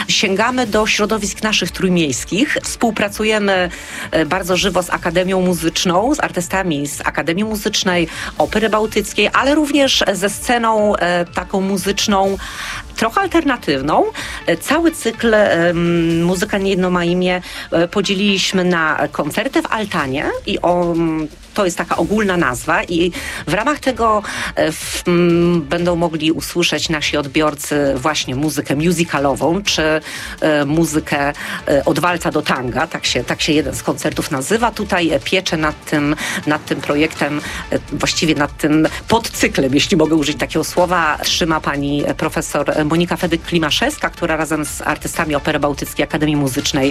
sięgamy do środowisk naszych trójmiejskich. Współpracujemy bardzo żywo z Akademią Muzyczną, z artystami z Akademii Muzycznej, Opery Bałtyckiej, ale również ze sceną taką muzyczną, trochę alternatywną. Cały cykl Muzyka nie jedno ma imię podzieliliśmy na koncerty w altanie i to jest taka ogólna nazwa i w ramach tego będą mogli usłyszeć nasi odbiorcy właśnie muzykę musicalową, czy muzykę od walca do tanga, tak się jeden z koncertów nazywa. Tutaj pieczę nad tym projektem, właściwie nad tym podcyklem, jeśli mogę użyć takiego słowa, trzyma pani profesor Monika Fedyk-Klimaszewska, która razem z artystami Opery Bałtyckiej Akademii Muzycznej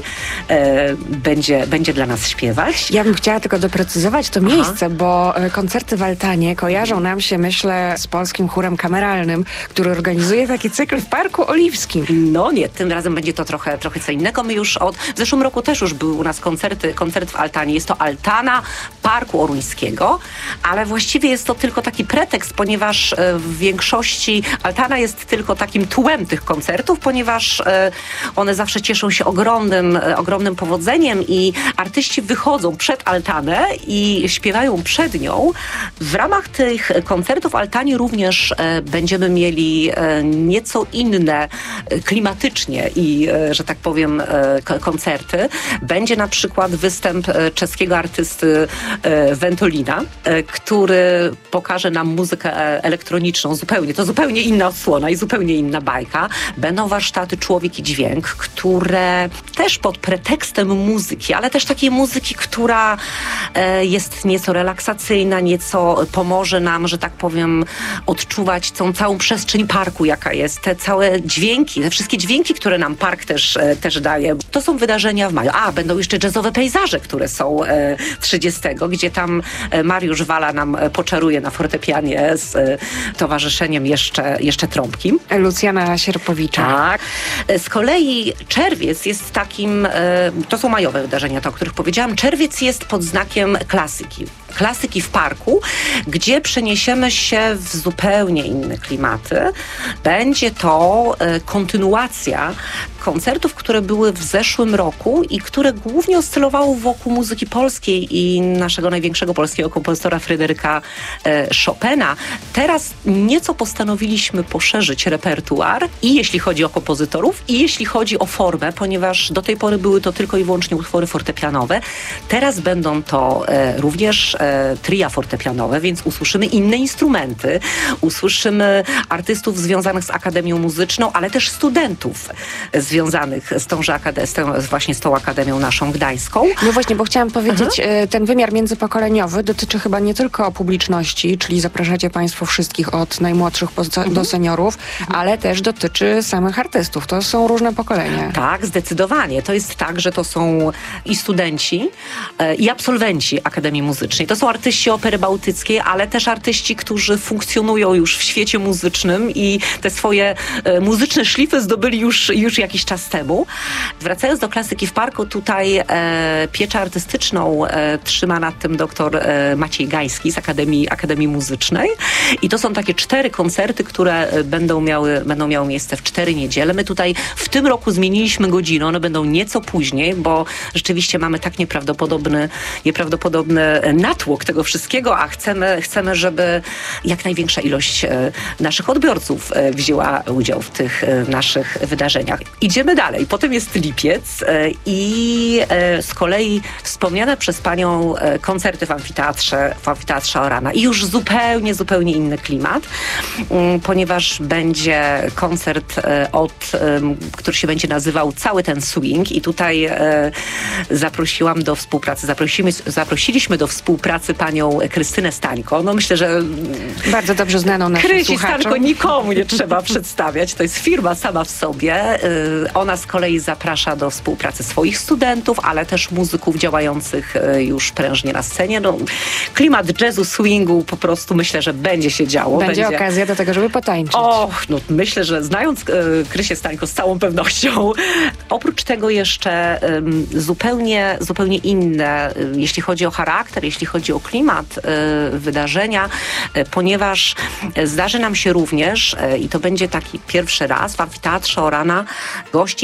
będzie dla nas śpiewać. Ja bym chciała tylko doprecyzować to miejsce, bo koncerty w altanie kojarzą nam się, myślę, z Polskim Chórem Kameralnym, który organizuje taki cykl w Parku Oliwskim. No nie, tym razem będzie to trochę co innego. My już w zeszłym roku też już był u nas koncert w altanie. Jest to altana Parku Oruńskiego, ale właściwie jest to tylko taki pretekst, ponieważ w większości altana jest tylko takim tłem tych koncertów, ponieważ one zawsze cieszą się ogromnym powodzeniem i artyści wychodzą przed altanę i śpiewają przed nią. W ramach tych koncertów w altanie również będziemy mieli nieco inne klimatycznie i, że tak powiem, koncerty. Będzie na przykład występ czeskiego artysty Wentolina, który pokaże nam muzykę elektroniczną to zupełnie inna odsłona i zupełnie inna bajka. Będą warsztaty Człowiek i Dźwięk, które też pod pretekstem muzyki, ale też takiej muzyki, która jest nieco relaksacyjna, nieco pomoże nam, że tak powiem, odczuwać tą całą przestrzeń parku, jaka jest. Te całe dźwięki, te wszystkie dźwięki, które nam park też daje. To są wydarzenia w maju. Będą jeszcze jazzowe pejzaże, które są 30, gdzie tam Mariusz Wala nam poczaruje na fortepianie z towarzyszeniem jeszcze trąbki. Luciana Sierpowicza. Tak. Z kolei czerwiec jest takim, to są majowe wydarzenia, o których powiedziałam. Czerwiec jest pod znakiem klasyki w parku, gdzie przeniesiemy się w zupełnie inne klimaty. Będzie to kontynuacja koncertów, które były w zeszłym roku i które głównie oscylowały wokół muzyki polskiej i naszego największego polskiego kompozytora Fryderyka Chopina. Teraz nieco postanowiliśmy poszerzyć repertuar i jeśli chodzi o kompozytorów, i jeśli chodzi o formę, ponieważ do tej pory były to tylko i wyłącznie utwory fortepianowe. Teraz będą to również tria fortepianowe, więc usłyszymy inne instrumenty, usłyszymy artystów związanych z Akademią Muzyczną, ale też studentów związanych właśnie z tą Akademią naszą gdańską. No właśnie, bo chciałam powiedzieć, ten wymiar międzypokoleniowy dotyczy chyba nie tylko publiczności, czyli zapraszacie Państwo wszystkich od najmłodszych do seniorów, ale też dotyczy samych artystów. To są różne pokolenia. Tak, zdecydowanie. To jest tak, że to są i studenci, i absolwenci Akademii Muzycznej. To są artyści Opery Bałtyckiej, ale też artyści, którzy funkcjonują już w świecie muzycznym i te swoje muzyczne szlify zdobyli już jakiś czas temu. Wracając do klasyki w parku, tutaj pieczę artystyczną trzyma nad tym doktor Maciej Gajski z Akademii Muzycznej. I to są takie 4 koncerty, które będą miały miejsce w 4 niedziele. My tutaj w tym roku zmieniliśmy godzinę, one będą nieco później, bo rzeczywiście mamy tak nieprawdopodobny natłok tego wszystkiego, a chcemy, żeby jak największa ilość naszych odbiorców wzięła udział w tych naszych wydarzeniach. Idziemy dalej. Potem jest lipiec i z kolei wspomniane przez panią koncerty w amfiteatrze Orana. I już zupełnie inny klimat, ponieważ będzie koncert który się będzie nazywał Cały ten swing i tutaj zaprosiliśmy do współpracy panią Krystynę Stańko. No myślę, że bardzo dobrze znaną naszym Krysi słuchaczom. Stańko nikomu nie trzeba przedstawiać. To jest firma sama w sobie. Ona z kolei zaprasza do współpracy swoich studentów, ale też muzyków działających już prężnie na scenie. No, klimat jazzu, swingu po prostu myślę, że będzie się działo. Będzie okazja do tego, żeby potańczyć. No myślę, że znając Krysię Stańko z całą pewnością. Oprócz tego jeszcze zupełnie inne, jeśli chodzi o charakter, jeśli chodzi o klimat wydarzenia, ponieważ zdarzy nam się również, i to będzie taki pierwszy raz, w amfiteatrze Orana gości